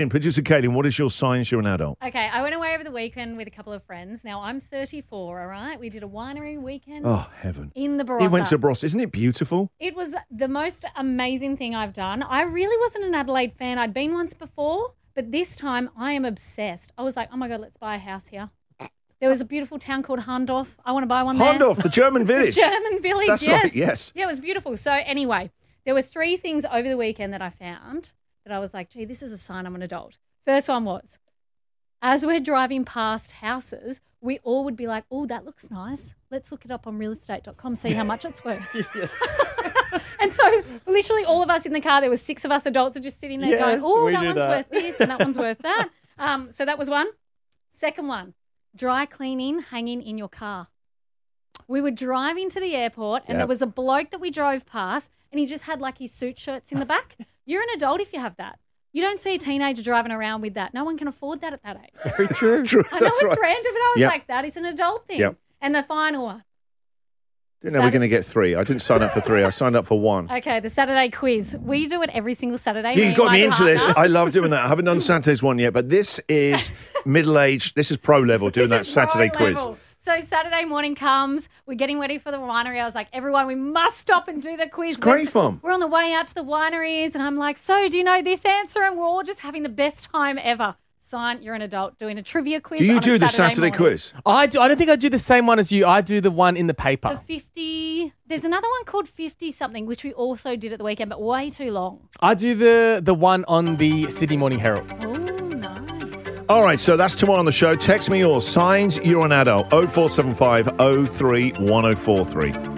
Producer Kaylin, what is your signs you're an adult? Okay, I went away over the weekend with a couple of friends. Now, I'm 34, all right? We did a winery weekend. Oh, heaven. In the Barossa. He went to Barossa. Isn't it beautiful? It was the most amazing thing I've done. I really wasn't an Adelaide fan. I'd been once before, but this time I am obsessed. I was like, oh, my God, let's buy a house here. There was a beautiful town called Hahndorf. I want to buy one there. Hahndorf, the German village. The German village, That's yes. right, yes. Yeah, it was beautiful. So anyway, there were 3 things over the weekend that I found that I was like, gee, this is a sign I'm an adult. First one was, as we're driving past houses, we all would be like, oh, that looks nice. Let's look it up on realestate.com, see how much it's worth. And so literally all of us in the car, there was 6 of us adults are just sitting there going, oh, that one's worth this and that one's worth that. So that was one. Second one, dry cleaning hanging in your car. We were driving to the airport and there was a bloke that we drove past and he just had like his suit shirts in the back. You're an adult if you have that. You don't see a teenager driving around with that. No one can afford that at that age. Very true. I know it's random, but I was like, that is an adult thing. Yep. And the final one. Didn't know we're going to get 3. I didn't sign up for 3. I signed up for 1. Okay, the Saturday quiz. We do it every single Saturday. You got me into this. I love doing that. I haven't done Saturday's one yet, but this is middle-aged. This is pro level doing that Saturday quiz. So Saturday morning comes, we're getting ready for the winery. I was like, everyone, we must stop and do the quiz. It's great fun. We're on the way out to the wineries and I'm like, so do you know this answer? And we're all just having the best time ever. Sign, you're an adult doing a trivia quiz. Do you do the Saturday quiz? I do. I don't think I do the same one as you. I do the one in the paper. The 50, there's another one called 50 something, which we also did at the weekend, but way too long. I do the one on the Sydney Morning Herald. Oh, nice. All right, so that's tomorrow on the show. Text me yours. Signs you're an adult. 0475 03 1043.